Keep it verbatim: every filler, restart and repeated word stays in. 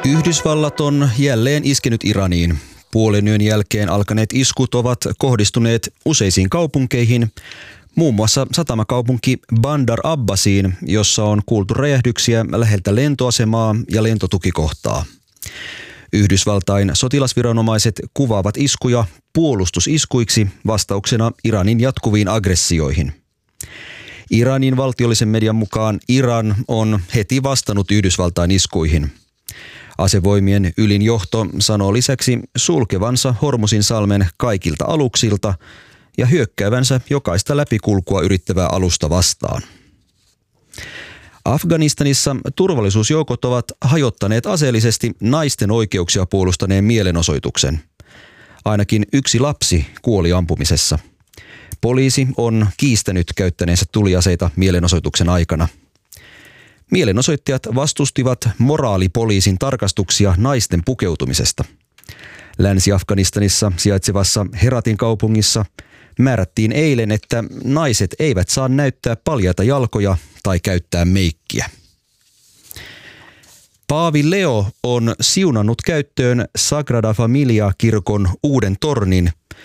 Yhdysvallat on jälleen iskenyt Iraniin. Puolen yön jälkeen alkaneet iskut ovat kohdistuneet useisiin kaupunkeihin, muun muassa satamakaupunki Bandar Abbasiin, jossa on kuultu räjähdyksiä läheltä lentoasemaa ja lentotukikohtaa. Yhdysvaltain sotilasviranomaiset kuvaavat iskuja puolustusiskuiksi vastauksena Iranin jatkuviin aggressioihin. Iranin valtiollisen median mukaan Iran on heti vastannut Yhdysvaltain iskuihin. Asevoimien ylin johto sanoo lisäksi sulkevansa Hormuzin salmen kaikilta aluksilta ja hyökkäävänsä jokaista läpikulkua yrittävää alusta vastaan. Afganistanissa turvallisuusjoukot ovat hajottaneet aseellisesti naisten oikeuksia puolustaneen mielenosoituksen. Ainakin yksi lapsi kuoli ampumisessa. Poliisi on kiistänyt käyttäneensä tuliaseita mielenosoituksen aikana. Mielenosoittajat vastustivat moraalipoliisin tarkastuksia naisten pukeutumisesta. Länsi-Afganistanissa sijaitsevassa Heratin kaupungissa määrättiin eilen, että naiset eivät saa näyttää paljaita jalkoja tai käyttää meikkiä. Paavi Leo on siunannut käyttöön Sagrada Familia-kirkon uuden tornin,